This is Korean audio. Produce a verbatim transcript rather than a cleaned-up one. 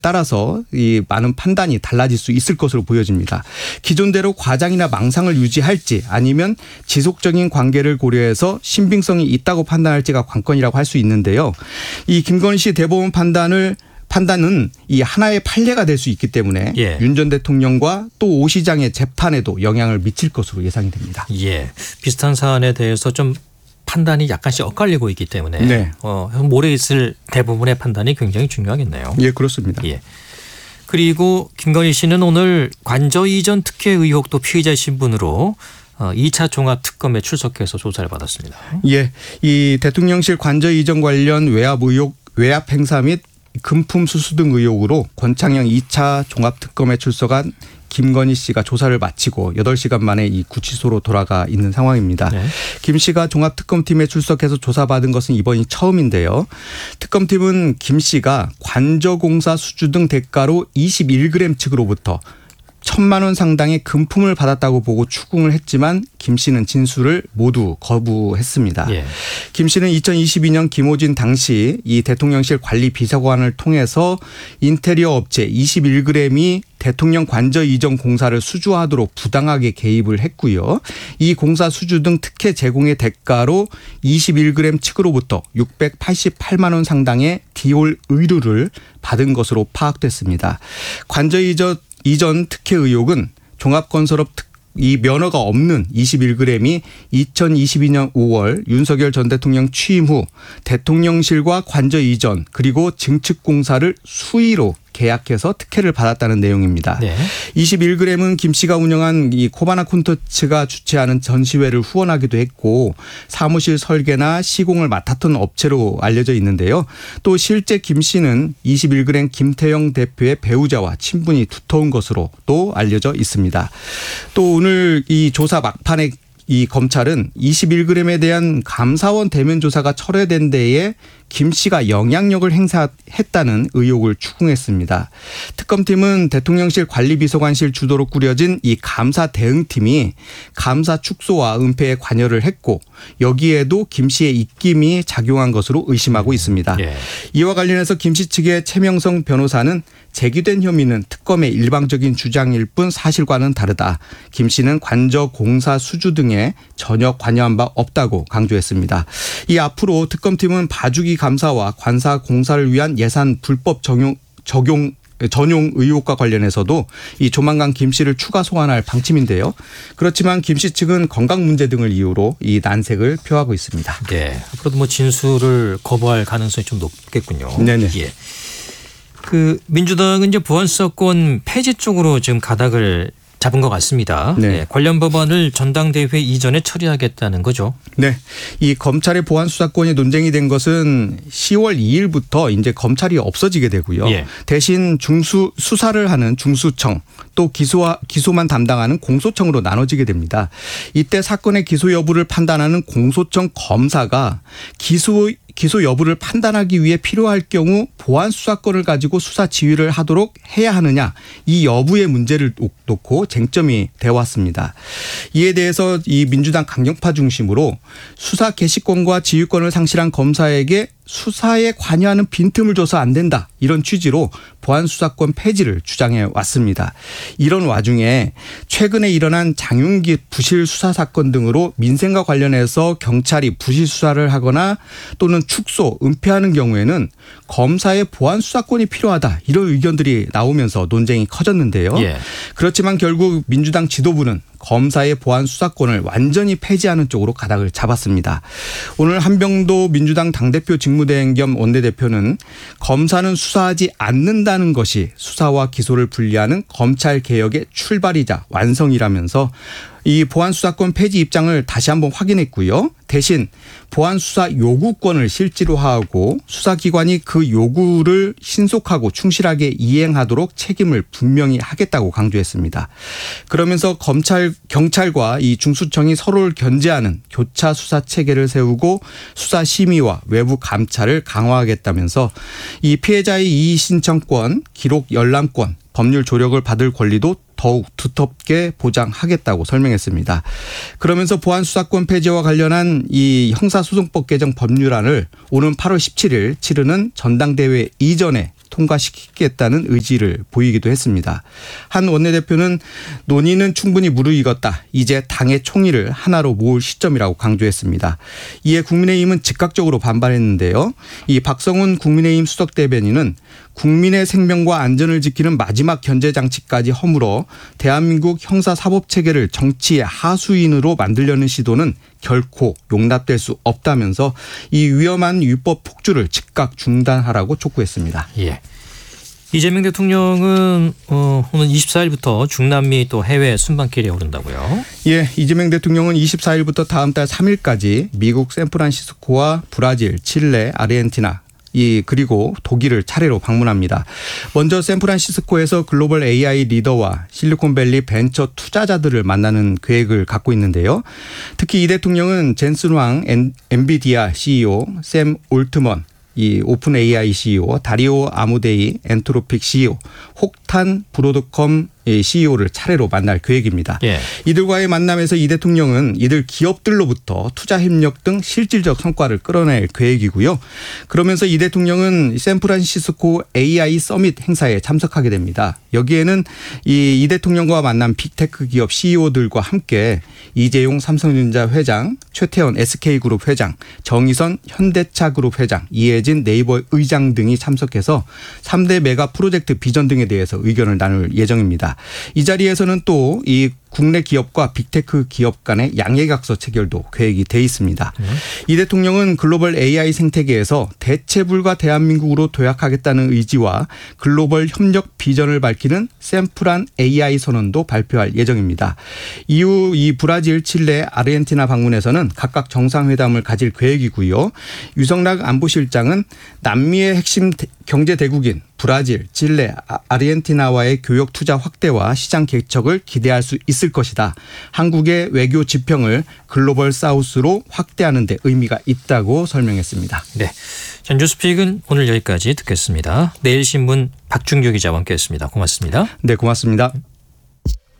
따라서 이 많은 판단이 달라질 수 있을 것으로 보여집니다. 기존대로 과장이나 망상을 유지할지 아니면 지속적인 관계를 고려해서 신빙성이 있다고 판단할지가 관건이라고 할 수 있는데요. 이 김건희 씨 대법원 판단을 판단은 이 하나의 판례가 될 수 있기 때문에 예. 윤 전 대통령과 또 오 시장의 재판에도 영향을 미칠 것으로 예상이 됩니다. 예, 비슷한 사안에 대해서 좀 판단이 약간씩 엇갈리고 있기 때문에 네. 어, 모레 있을 대부분의 판단이 굉장히 중요하겠네요. 예, 그렇습니다. 예. 그리고 김건희 씨는 오늘 관저 이전 특혜 의혹도 피의자 신분으로 이 차 종합특검에 출석해서 조사를 받았습니다. 예, 이 대통령실 관저 이전 관련 외압 의혹, 외압 행사 및 금품 수수 등 의혹으로 권창형 이 차 종합특검에 출석한 김건희 씨가 조사를 마치고 여덟 시간 만에 이 구치소로 돌아가 있는 상황입니다. 네. 김 씨가 종합특검팀에 출석해서 조사받은 것은 이번이 처음인데요. 특검팀은 김 씨가 관저공사 수주 등 대가로 이십일 그램 측으로부터 천만 원 상당의 금품을 받았다고 보고 추궁을 했지만 김 씨는 진술을 모두 거부했습니다. 예. 김 씨는 이천이십이 년 김호진 당시 이 대통령실 관리 비서관을 통해서 인테리어 업체 이십일 그램이 대통령 관저 이전 공사를 수주하도록 부당하게 개입을 했고요. 이 공사 수주 등 특혜 제공의 대가로 이십일 그램 측으로부터 육백팔십팔만 원 상당의 디올 의류를 받은 것으로 파악됐습니다. 관저 이전 이전 특혜 의혹은 종합건설업 특 이 면허가 없는 이십일 그램이 이천이십이 년 오월 윤석열 전 대통령 취임 후 대통령실과 관저 이전 그리고 증축 공사를 수의로 계약해서 특혜를 받았다는 내용입니다. 네. 이십일 그램은 김 씨가 운영한 이 코바나 콘텐츠가 주최하는 전시회를 후원하기도 했고 사무실 설계나 시공을 맡았던 업체로 알려져 있는데요. 또 실제 김 씨는 이십일 그램 김태형 대표의 배우자와 친분이 두터운 것으로 또 알려져 있습니다. 또 오늘 이 조사 막판에 이 검찰은 이십일 그램에 대한 감사원 대면 조사가 철회된 데에 김 씨가 영향력을 행사했다는 의혹을 추궁했습니다. 특검팀은 대통령실 관리비서관실 주도로 꾸려진 이 감사 대응팀이 감사 축소와 은폐에 관여를 했고 여기에도 김 씨의 입김이 작용한 것으로 의심하고 있습니다. 예. 이와 관련해서 김 씨 측의 최명성 변호사는 제기된 혐의는 특검의 일방적인 주장일 뿐 사실과는 다르다. 김 씨는 관저 공사 수주 등에 전혀 관여한 바 없다고 강조했습니다. 이 앞으로 특검팀은 봐주기 감사와 관사 공사를 위한 예산 불법 적용, 적용 전용 의혹과 관련해서도 이 조만간 김 씨를 추가 소환할 방침인데요. 그렇지만 김 씨 측은 건강 문제 등을 이유로 이 난색을 표하고 있습니다. 네, 앞으로도 뭐 진술을 거부할 가능성이 좀 높겠군요. 네네. 예. 그 민주당은 이제 보안수사권 폐지 쪽으로 지금 가닥을 잡은 것 같습니다. 네. 네. 관련 법안을 전당대회 이전에 처리하겠다는 거죠. 네. 이 검찰의 보안 수사권이 논쟁이 된 것은 시월 이일부터 이제 검찰이 없어지게 되고요. 예. 대신 중수 수사를 하는 중수청 또 기소와 기소만 담당하는 공소청으로 나눠지게 됩니다. 이때 사건의 기소 여부를 판단하는 공소청 검사가 기소 기소 여부를 판단하기 위해 필요할 경우 보안 수사권을 가지고 수사 지휘를 하도록 해야 하느냐 이 여부의 문제를 놓고 쟁점이 되어 왔습니다. 이에 대해서 이 민주당 강경파 중심으로 수사 개시권과 지휘권을 상실한 검사에게 수사에 관여하는 빈틈을 줘서 안 된다. 이런 취지로 보안수사권 폐지를 주장해 왔습니다. 이런 와중에 최근에 일어난 장윤기 부실 수사 사건 등으로 민생과 관련해서 경찰이 부실 수사를 하거나 또는 축소, 은폐하는 경우에는 검사의 보안수사권이 필요하다. 이런 의견들이 나오면서 논쟁이 커졌는데요. 예. 그렇지만 결국 민주당 지도부는 검사의 보안 수사권을 완전히 폐지하는 쪽으로 가닥을 잡았습니다. 오늘 한병도 민주당 당대표 직무대행 겸 원내대표는 검사는 수사하지 않는다는 것이 수사와 기소를 분리하는 검찰개혁의 출발이자 완성이라면서 이 보안수사권 폐지 입장을 다시 한번 확인했고요. 대신 보안수사 요구권을 실질화하고 수사기관이 그 요구를 신속하고 충실하게 이행하도록 책임을 분명히 하겠다고 강조했습니다. 그러면서 검찰, 경찰과 이 중수청이 서로를 견제하는 교차 수사 체계를 세우고 수사 심의와 외부 감찰을 강화하겠다면서 이 피해자의 이의 신청권, 기록 열람권, 법률 조력을 받을 권리도 더욱 두텁게 보장하겠다고 설명했습니다. 그러면서 보안수사권 폐지와 관련한 이 형사소송법 개정 법률안을 오는 팔월 십칠일 치르는 전당대회 이전에 통과시키겠다는 의지를 보이기도 했습니다. 한 원내대표는 논의는 충분히 무르익었다. 이제 당의 총의를 하나로 모을 시점이라고 강조했습니다. 이에 국민의힘은 즉각적으로 반발했는데요. 이 박성훈 국민의힘 수석대변인은 국민의 생명과 안전을 지키는 마지막 견제장치까지 허물어 대한민국 형사사법체계를 정치의 하수인으로 만들려는 시도는 결코 용납될 수 없다면서 이 위험한 위법 폭주를 즉각 중단하라고 촉구했습니다. 예. 이재명 대통령은 어, 오는 이십사일부터 중남미 또 해외 순방길에 오른다고요? 예, 이재명 대통령은 이십사일부터 다음 달 삼일까지 미국 샌프란시스코와 브라질, 칠레, 아르헨티나 이 그리고 독일을 차례로 방문합니다. 먼저 샌프란시스코에서 글로벌 에이아이 리더와 실리콘밸리 벤처 투자자들을 만나는 계획을 갖고 있는데요. 특히 이 대통령은 젠슨 황 엔비디아 씨이오, 샘 올트먼 이 오픈 에이아이 씨이오, 다리오 아무데이 엔트로픽 씨이오, 혹탄 브로드컴 씨이오를 차례로 만날 계획입니다. 예. 이들과의 만남에서 이 대통령은 이들 기업들로부터 투자 협력 등 실질적 성과를 끌어낼 계획이고요. 그러면서 이 대통령은 샌프란시스코 에이아이 서밋 행사에 참석하게 됩니다. 여기에는 이, 이 대통령과 만난 빅테크 기업 씨이오들과 함께 이재용 삼성전자 회장, 최태원 에스케이그룹 회장, 정의선 현대차그룹 회장, 이해진 네이버 의장 등이 참석해서 삼 대 메가 프로젝트 비전 등에 대해서 의견을 나눌 예정입니다. 이 자리에서는 또 이 국내 기업과 빅테크 기업 간의 양해각서 체결도 계획이 돼 있습니다. 네. 이 대통령은 글로벌 에이아이 생태계에서 대체 불가 대한민국으로 도약하겠다는 의지와 글로벌 협력 비전을 밝히는 샌프란 에이아이 선언도 발표할 예정입니다. 이후 이 브라질, 칠레, 아르헨티나 방문에서는 각각 정상회담을 가질 계획이고요. 유성락 안보실장은 남미의 핵심 경제 대국인 브라질, 칠레, 아르헨티나와의 교역 투자 확대와 시장 개척을 기대할 수 있을 것이다. 한국의 외교 지평을 글로벌 사우스로 확대하는 데 의미가 있다고 설명했습니다. 네, 자, 뉴스픽은 오늘 여기까지 듣겠습니다. 내일신문 박준규 기자와 함께했습니다. 고맙습니다. 네, 고맙습니다.